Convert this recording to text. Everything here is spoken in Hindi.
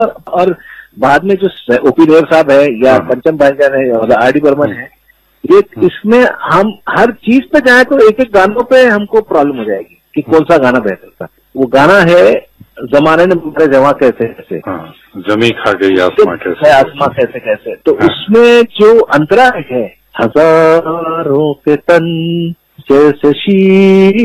और बाद में जो ओपी देव साहब है या पंचम भाईजान है या आर डी बर्मन है, ये इसमें हम हर चीज पे जाए तो एक एक गानों पे हमको प्रॉब्लम हो जाएगी कि कौन सा गाना बेहतर था। वो गाना है जमाने ने मुझे जमा कैसे कैसे, जमी खा गई आसमां कैसे, आसमां कैसे कैसे, तो उसमें जो अंतरा है, हजारों के तन जैसे शी